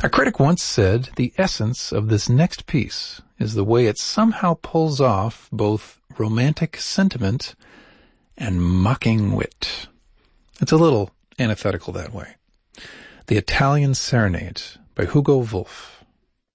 A critic once said the essence of this next piece is the way it somehow pulls off both romantic sentiment and mocking wit. It's a little antithetical that way. The Italian Serenade by Hugo Wolf.